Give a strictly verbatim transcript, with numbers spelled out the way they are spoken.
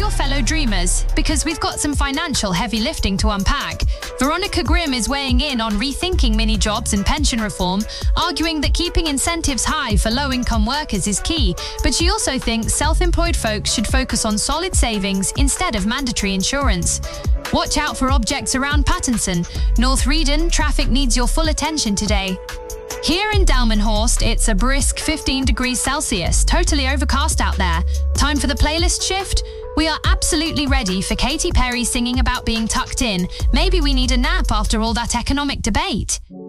your fellow dreamers, because we've got some financial heavy lifting to unpack. Veronica Grimm is weighing in on rethinking mini-jobs and pension reform, arguing that keeping incentives high for low-income workers is key, but she also thinks self-employed folks should focus on solid savings instead of mandatory insurance. Watch out for objects around Pattinson. North Reading, traffic needs your full attention today. Here in Delmenhorst, it's a brisk fifteen degrees Celsius, totally overcast out there. Time for the playlist shift? We are absolutely ready for Katy Perry singing about being tucked in. Maybe we need a nap after all that economic debate.